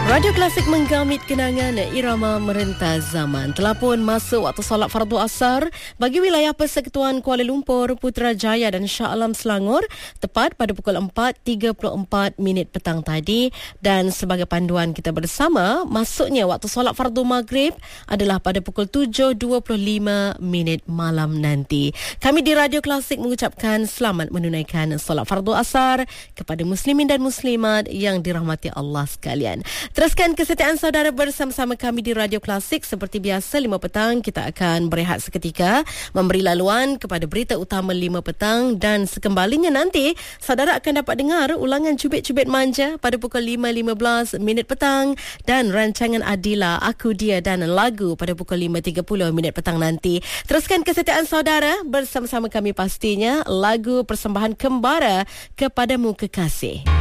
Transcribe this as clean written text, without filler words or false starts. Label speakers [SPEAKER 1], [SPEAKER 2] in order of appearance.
[SPEAKER 1] Radio Klasik menggamit kenangan irama merentas zaman. Telah pun masuk waktu solat fardu asar bagi wilayah Persekutuan Kuala Lumpur, Putrajaya dan Shah Alam Selangor tepat pada pukul 4.34 petang tadi. Dan sebagai panduan kita bersama, masuknya waktu solat fardu maghrib adalah pada pukul 7.25 malam nanti. Kami di Radio Klasik mengucapkan selamat menunaikan solat fardu asar kepada muslimin dan muslimat yang dirahmati Allah sekalian. Teruskan kesetiaan saudara bersama-sama kami di Radio Klasik. Seperti biasa, 5 petang kita akan berehat seketika, memberi laluan kepada berita utama 5 petang, dan sekembalinya nanti saudara akan dapat dengar ulangan Cubit-Cubit Manja pada pukul 5.15 petang dan rancangan Adila, Aku Dia dan Lagu pada pukul 5.30 petang nanti. Teruskan kesetiaan saudara bersama-sama kami pastinya, lagu persembahan Kembara Kepadamu Kekasih.